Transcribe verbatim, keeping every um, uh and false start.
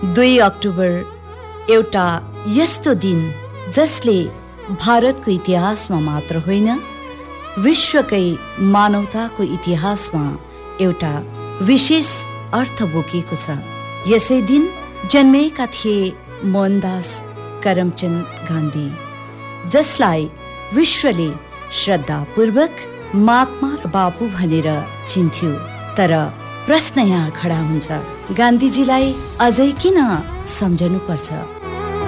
दुई अक्टोबर एउटा यस्तो दिन जसले भारतको इतिहासमा मात्र होइन, विश्वकै मानवताको इतिहासमा एउटा विशेष अर्थ बोकेको छ। यसै दिन जन्मेका थिए मोहनदास करमचन्द गान्धी, जसलाई विश्वले श्रद्धापूर्वक महात्मा र बाबु भनेर चिन्थ्यो। तर प्रश्न यहाँ खडा हुन्छ, गान्धीजीलाई अझै किन सम्झनु पर्छ?